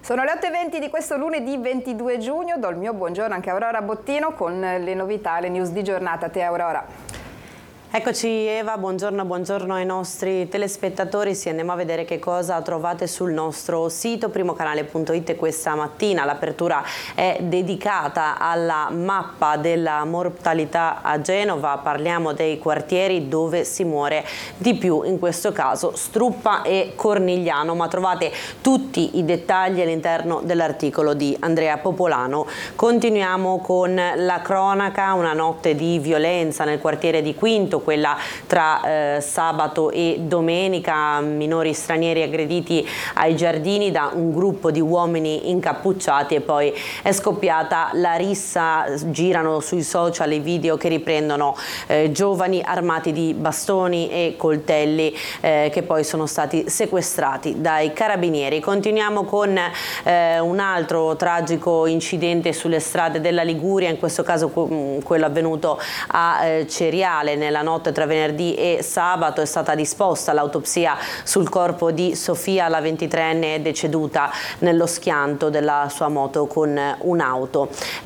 Sono le 8:20 di questo lunedì 22 giugno, do il mio buongiorno anche a Aurora Bottino con le novità, le news di giornata. A te Aurora. Eccoci Eva, buongiorno ai nostri telespettatori. Sì, andiamo a vedere che cosa trovate sul nostro sito primocanale.it questa mattina. L'apertura è dedicata alla mappa della mortalità a Genova. Parliamo dei quartieri dove si muore di più, in questo caso Struppa e Cornigliano, ma trovate tutti i dettagli all'interno dell'articolo di Andrea Popolano. Continuiamo con la cronaca, una notte di violenza nel quartiere di Quinto, quella tra sabato e domenica, minori stranieri aggrediti ai giardini da un gruppo di uomini incappucciati e poi è scoppiata la rissa. Girano sui social i video che riprendono giovani armati di bastoni e coltelli che poi sono stati sequestrati dai carabinieri. Continuiamo con un altro tragico incidente sulle strade della Liguria, in questo caso quello avvenuto a Ceriale nella notte tra venerdì e sabato. È stata disposta l'autopsia sul corpo di Sofia, la 23enne deceduta nello schianto della sua moto con un'auto.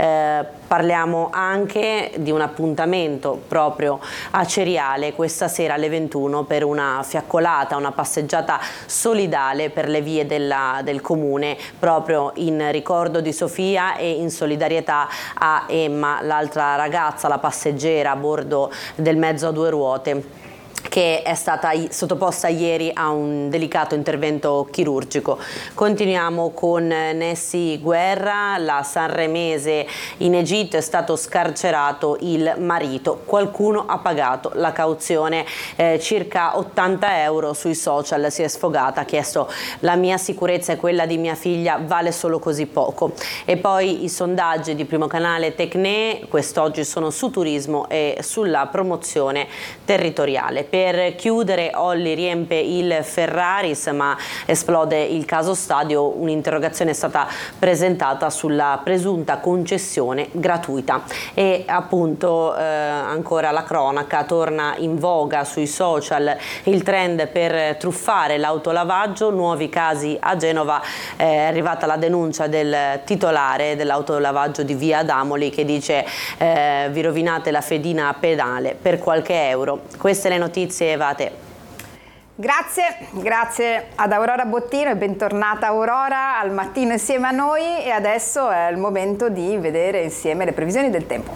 Parliamo anche di un appuntamento proprio a Ceriale questa sera alle 21 per una fiaccolata, una passeggiata solidale per le vie del comune, proprio in ricordo di Sofia e in solidarietà a Emma, l'altra ragazza, la passeggera a bordo del mezzo a due ruote, che è stata sottoposta ieri a un delicato intervento chirurgico. Continuiamo con Nessi Guerra, la sanremese in Egitto, è stato scarcerato il marito, qualcuno ha pagato la cauzione, circa 80 euro. Sui social si è sfogata, ha chiesto: la mia sicurezza e quella di mia figlia vale solo così poco. E poi i sondaggi di Primo Canale Tecne quest'oggi sono su turismo e sulla promozione territoriale. Per chiudere, Olli riempie il Ferraris ma esplode il caso stadio. Un'interrogazione è stata presentata sulla presunta concessione gratuita. E appunto ancora la cronaca, torna in voga sui social il trend per truffare l'autolavaggio, nuovi casi a Genova. È arrivata la denuncia del titolare dell'autolavaggio di via Adamoli che dice vi rovinate la fedina pedale per qualche euro. Queste le notizie, Eva, a te. Grazie ad Aurora Bottino e bentornata Aurora al mattino insieme a noi. E adesso è il momento di vedere insieme le previsioni del tempo.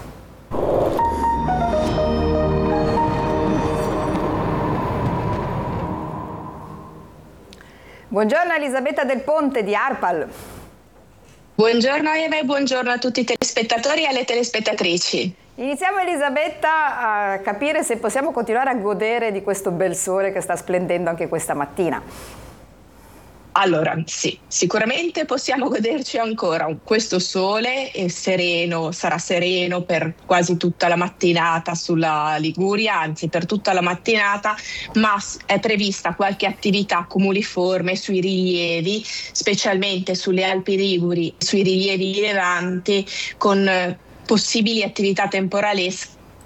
Buongiorno Elisabetta Del Ponte di Arpal. Buongiorno Eva e buongiorno a tutti i telespettatori e alle telespettatrici. Iniziamo Elisabetta a capire se possiamo continuare a godere di questo bel sole che sta splendendo anche questa mattina. Allora sì, sicuramente possiamo goderci ancora questo sole, è sereno, sarà sereno per quasi tutta la mattinata sulla Liguria, anzi per tutta la mattinata, ma è prevista qualche attività cumuliforme sui rilievi, specialmente sulle Alpi Liguri, sui rilievi levanti, con possibili attività temporalesche.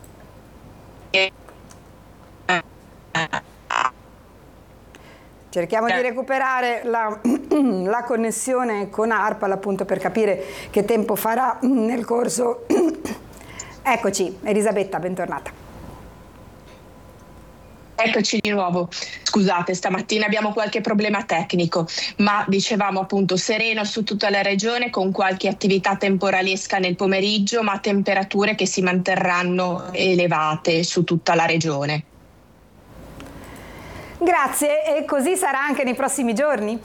Cerchiamo di recuperare la connessione con Arpal appunto per capire che tempo farà nel corso. Eccoci, Elisabetta, bentornata. Eccoci di nuovo. Scusate, stamattina abbiamo qualche problema tecnico, ma dicevamo appunto sereno su tutta la regione con qualche attività temporalesca nel pomeriggio, ma temperature che si manterranno elevate su tutta la regione. Grazie, e così sarà anche nei prossimi giorni?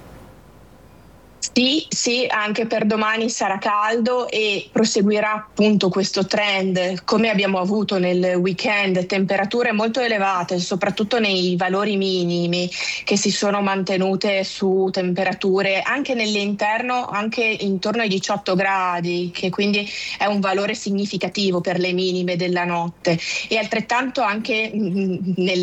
Sì, anche per domani sarà caldo e proseguirà appunto questo trend come abbiamo avuto nel weekend, temperature molto elevate, soprattutto nei valori minimi che si sono mantenute su temperature anche nell'interno, anche intorno ai 18 gradi, che quindi è un valore significativo per le minime della notte, e altrettanto anche nelle